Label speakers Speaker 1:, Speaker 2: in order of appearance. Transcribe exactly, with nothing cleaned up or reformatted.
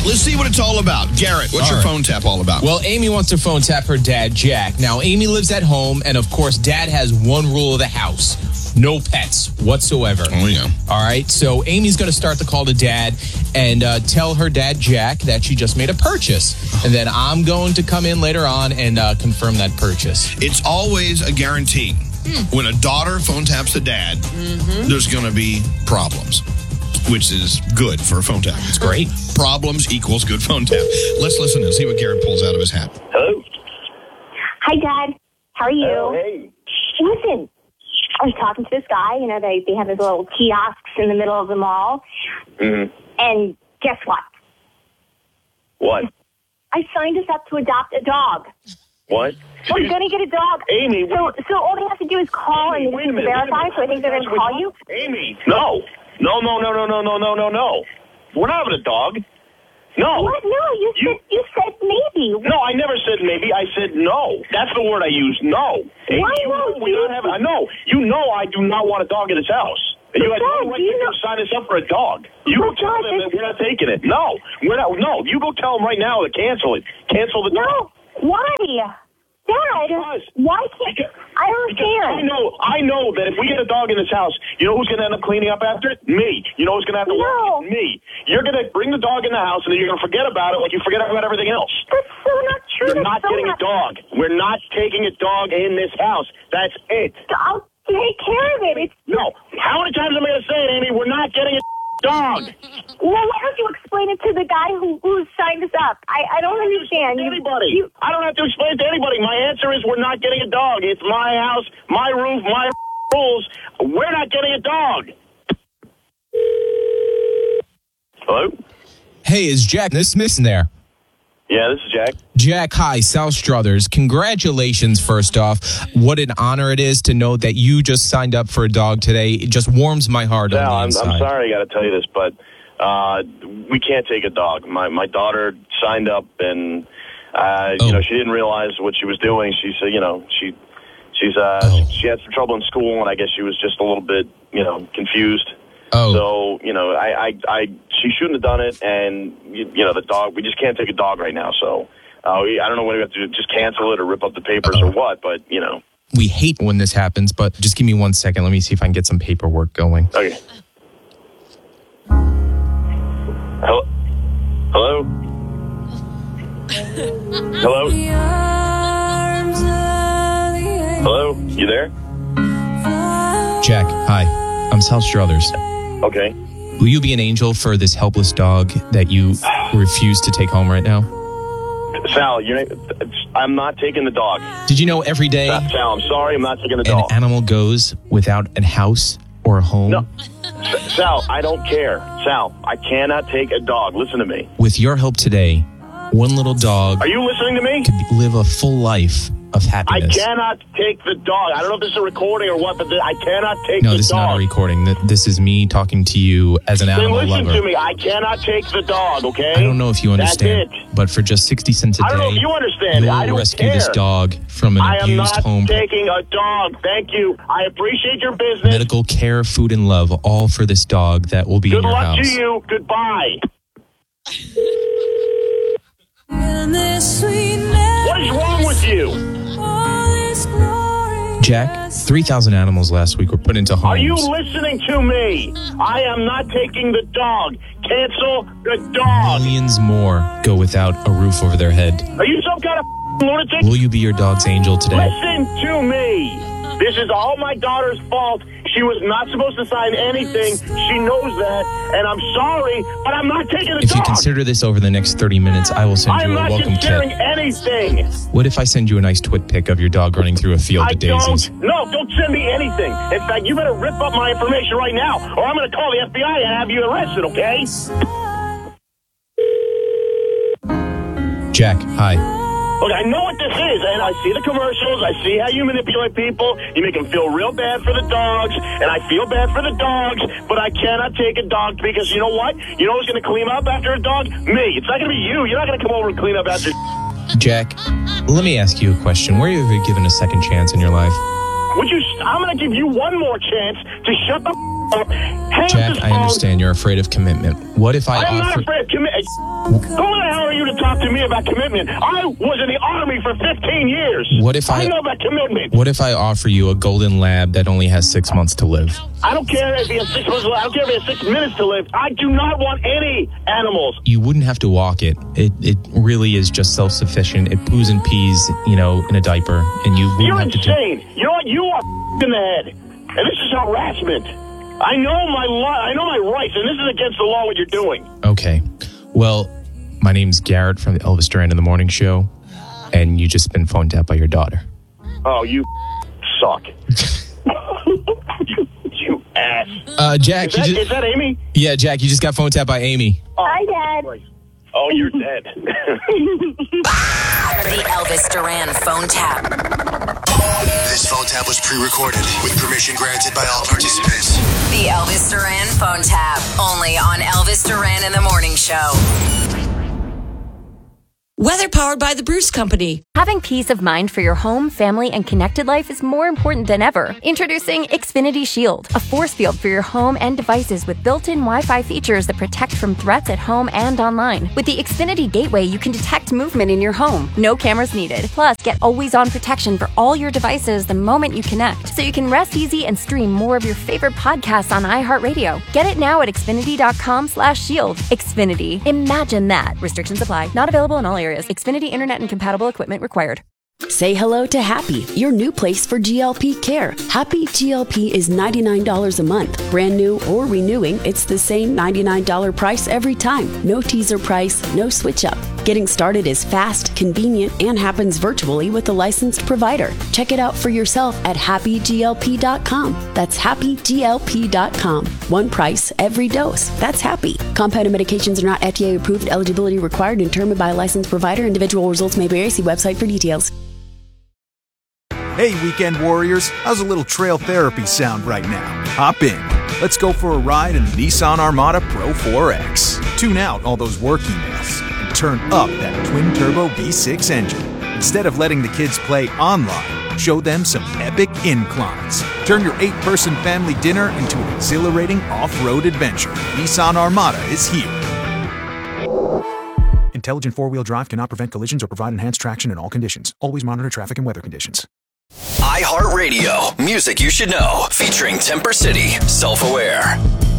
Speaker 1: Let's see what it's all about. Garrett, what's
Speaker 2: All
Speaker 1: your
Speaker 2: right.
Speaker 1: phone tap all about?
Speaker 2: Well, Amy wants to phone tap her dad, Jack. Now, Amy lives at home, and of course, Dad has one rule of the house. No pets whatsoever.
Speaker 1: Oh, yeah.
Speaker 2: All right, so Amy's going to start the call to Dad and uh, tell her dad, Jack, that she just made a purchase. And then I'm going to come in later on and uh, confirm that purchase.
Speaker 1: It's always a guarantee. When a daughter phone taps the dad, there's going to be problems, which is good for a phone tap. It's
Speaker 2: Great.
Speaker 1: Problems equals good phone tap. Let's listen and see what Garrett pulls out of his hat.
Speaker 3: Hello?
Speaker 4: Hi, Dad. How are you?
Speaker 3: Oh, hey.
Speaker 4: Listen, I was talking to this guy. You know, they, they have these little kiosks in the middle of the mall.
Speaker 3: Mm-hmm.
Speaker 4: And guess what?
Speaker 3: What?
Speaker 4: I signed us up to adopt a dog.
Speaker 3: What?
Speaker 4: We're going to get a dog.
Speaker 3: Amy,
Speaker 4: So, so all they have to do is call
Speaker 3: Amy,
Speaker 4: and
Speaker 3: wait a
Speaker 4: they
Speaker 3: minute, wait a
Speaker 4: verify,
Speaker 3: minute.
Speaker 4: so I think they're going to call you.
Speaker 3: Amy, no. No, no, no, no, no, no, no, no, no. We're not having a dog. No.
Speaker 4: What? No, you,
Speaker 3: You-
Speaker 4: said, you said maybe.
Speaker 3: No, I never said maybe. I said no. That's the word I used. No. Amy,
Speaker 4: Why
Speaker 3: you
Speaker 4: no,
Speaker 3: know we're
Speaker 4: dude?
Speaker 3: not having. I know. You know I do not want a dog in this house. And you
Speaker 4: But
Speaker 3: had
Speaker 4: Dad,
Speaker 3: no right
Speaker 4: do you
Speaker 3: to
Speaker 4: know-
Speaker 3: sign us up for a dog. You
Speaker 4: But
Speaker 3: go tell
Speaker 4: Dad,
Speaker 3: them
Speaker 4: this-
Speaker 3: that we're not taking it. No, we're not. No, you go tell them right now to cancel it. Cancel the dog.
Speaker 4: No. Why? Dad,
Speaker 3: Because-
Speaker 4: why can't...
Speaker 3: because-
Speaker 4: I don't
Speaker 3: Because I
Speaker 4: understand.
Speaker 3: know, I know that if we get a dog in this house, you know who's going to end up cleaning up after it? Me. You know who's going to have to
Speaker 4: No.
Speaker 3: work? Me. You're going to bring the dog in the house, and then you're going to forget about it like you forget about everything else.
Speaker 4: That's so not true.
Speaker 3: You're
Speaker 4: That's
Speaker 3: not
Speaker 4: so
Speaker 3: getting a
Speaker 4: not...
Speaker 3: dog. We're not taking a dog in this house. That's it.
Speaker 4: I'll take care of it. It's...
Speaker 3: No. How many times am I going to say it, Amy? We're not getting a dog.
Speaker 4: Well, why don't you explain it to the guy who, who signed us up? I, I don't understand. You-
Speaker 3: Anybody.
Speaker 4: You,
Speaker 3: I don't have to explain it to anybody. My answer is we're not getting a dog. It's my house, my roof, my rules. We're not getting a dog. Hello?
Speaker 2: Hey, is Jack Smith in there?
Speaker 3: Yeah, this is Jack.
Speaker 2: Jack, hi, South Struthers. Congratulations, first off. What an honor it is to know that you just signed up for a dog today. It just warms my heart
Speaker 3: Sal,
Speaker 2: on the
Speaker 3: I'm,
Speaker 2: inside.
Speaker 3: I'm sorry I got to tell you this, but uh, we can't take a dog. My my daughter signed up, and uh,
Speaker 2: Oh.
Speaker 3: you know she didn't realize what she was doing. She said, you know, she she's uh,
Speaker 2: Oh.
Speaker 3: she had some trouble in school, and I guess she was just a little bit, you know, confused.
Speaker 2: Oh,
Speaker 3: So, you know, I, I, I, she shouldn't have done it, and, you, you know, the dog, we just can't take a dog right now, so uh, we, I don't know whether we have to just cancel it or rip up the papers or what, but, you know.
Speaker 2: we hate when this happens, but just give me one second. Let me see if I can get some paperwork going.
Speaker 3: Okay. Hello? Hello? Hello? Hello? You there?
Speaker 2: Jack, hi. I'm South Struthers.
Speaker 3: Okay.
Speaker 2: Will you be an angel for this helpless dog that you refuse to take home right now?
Speaker 3: Sal, you're, I'm not taking the dog.
Speaker 2: Did you know every day
Speaker 3: Sal, I'm sorry, I'm not taking the
Speaker 2: an
Speaker 3: dog.
Speaker 2: animal goes without a house or a home?
Speaker 3: No. Sal, I don't care. Sal, I cannot take a dog. Listen to me.
Speaker 2: With your help today, one little dog
Speaker 3: Are you listening to me?
Speaker 2: could live a full life of
Speaker 3: I
Speaker 2: happiness.
Speaker 3: cannot take the dog. I don't know if this is a recording or what, but th- I cannot take
Speaker 2: No,
Speaker 3: the
Speaker 2: this is
Speaker 3: dog.
Speaker 2: not a recording. Th- This is me talking to you as an
Speaker 3: Then
Speaker 2: animal
Speaker 3: listen
Speaker 2: lover.
Speaker 3: to me. I cannot take the dog, okay?
Speaker 2: I don't know if you understand,
Speaker 3: That's it.
Speaker 2: but for just sixty cents a day,
Speaker 3: I don't know if you understand.
Speaker 2: you
Speaker 3: I
Speaker 2: will
Speaker 3: don't
Speaker 2: rescue
Speaker 3: care.
Speaker 2: this dog from an
Speaker 3: I am
Speaker 2: abused
Speaker 3: not
Speaker 2: home.
Speaker 3: taking a dog. Thank you. I appreciate your business.
Speaker 2: Medical care, food, and love, all for this dog that will be
Speaker 3: Good
Speaker 2: in your
Speaker 3: luck
Speaker 2: house.
Speaker 3: to you. Goodbye. What is wrong with you?
Speaker 2: Jack, three thousand animals last week were put into homes.
Speaker 3: Are you listening to me? I am not taking the dog. Cancel the dog.
Speaker 2: Millions more go without a roof over their head.
Speaker 3: Are you some kind of lunatic?
Speaker 2: Will you be your dog's angel today?
Speaker 3: Listen to me. This is all my daughter's fault. She was not supposed to sign anything. She knows that, and I'm sorry, but I'm not taking the
Speaker 2: If you
Speaker 3: dog.
Speaker 2: consider this over the next thirty minutes, I will send
Speaker 3: I'm
Speaker 2: you a
Speaker 3: not
Speaker 2: welcome
Speaker 3: considering
Speaker 2: kit.
Speaker 3: anything.
Speaker 2: What if I send you a nice twit pic of your dog running through a field
Speaker 3: I
Speaker 2: of daisies?
Speaker 3: don't. No, don't send me anything. In fact, you better rip up my information right now, or I'm going to call the F B I and have you arrested, okay?
Speaker 2: Jack, hi.
Speaker 3: Look, I know what this is, and I see the commercials. I see how you manipulate people. You make them feel real bad for the dogs, and I feel bad for the dogs, but I cannot take a dog because you know what? You know who's going to clean up after a dog? Me. It's not going to be you. You're not going to come over and clean up after...
Speaker 2: Jack, let me ask you a question. Were you ever given a second chance in your life?
Speaker 3: Would you... I'm going to give you one more chance to shut the f- up. Hang
Speaker 2: Jack,
Speaker 3: up this
Speaker 2: I
Speaker 3: phone.
Speaker 2: understand you're afraid of commitment. What if I
Speaker 3: I'm not
Speaker 2: offer...
Speaker 3: afraid of commitment. Who the hell are you to talk to me about commitment? I was in the Army for fifteen years.
Speaker 2: What if I-
Speaker 3: I know about commitment.
Speaker 2: What if I offer you a golden lab that only has six months to live?
Speaker 3: I don't care if he has six months to live. I don't care if he has six minutes to live. I do not want any animals.
Speaker 2: You wouldn't have to walk it. It it really is just self-sufficient. It poos and pees, you know, in a diaper, and you wouldn't
Speaker 3: You're
Speaker 2: have to do...
Speaker 3: insane. You know what? You are in the head. And this is harassment. I know my lo- I know my rights, and this is against the law what you're doing.
Speaker 2: Okay. Well, my name's Garrett from the Elvis Duran in the Morning Show, and you just been phone tapped by your daughter.
Speaker 3: Oh, you suck. you, you ass.
Speaker 2: Uh, Jack,
Speaker 3: Is that,
Speaker 2: you just...
Speaker 3: is that Amy?
Speaker 2: Yeah, Jack, you just got phone tapped by Amy.
Speaker 3: Oh,
Speaker 4: Hi, Dad.
Speaker 3: oh, you're dead.
Speaker 5: The Elvis Duran phone tap.
Speaker 6: This phone tap was pre-recorded with permission granted by all participants.
Speaker 5: The Elvis Duran phone tap. Only on Elvis Duran in the Morning Show.
Speaker 7: Weather powered by the Bruce Company.
Speaker 8: Having peace of mind for your home, family, and connected life is more important than ever. Introducing Xfinity Shield, a force field for your home and devices with built-in Wi-Fi features that protect from threats at home and online. With the Xfinity Gateway, you can detect movement in your home. No cameras needed. Plus, get always-on protection for all your devices the moment you connect, so you can rest easy and stream more of your favorite podcasts on iHeartRadio. Get it now at Xfinity.com slash shield. Xfinity. Imagine that. Restrictions apply. Not available in all areas. Xfinity Internet and compatible equipment required.
Speaker 7: Say hello to Happy, your new place for G L P care. Happy G L P is ninety-nine dollars a month. Brand new or renewing, it's the same ninety-nine dollars price every time. No teaser price, no switch up. Getting started is fast, convenient, and happens virtually with a licensed provider. Check it out for yourself at happy G L P dot com. That's happy G L P dot com. One price, every dose. That's Happy. Compounded medications are not F D A approved. Eligibility required and determined by a licensed provider. Individual results may vary. See website for details.
Speaker 9: Hey, weekend warriors, how's a little trail therapy sound right now? Hop in. Let's go for a ride in the Nissan Armada Pro four X. Tune out all those work emails and turn up that twin-turbo V six engine. Instead of letting the kids play online, show them some epic inclines. Turn your eight-person family dinner into an exhilarating off-road adventure. Nissan Armada is here. Intelligent four-wheel drive cannot prevent collisions or provide enhanced traction in all conditions. Always monitor traffic and weather conditions.
Speaker 6: iHeartRadio, music you should know, featuring Temper City, Self-Aware.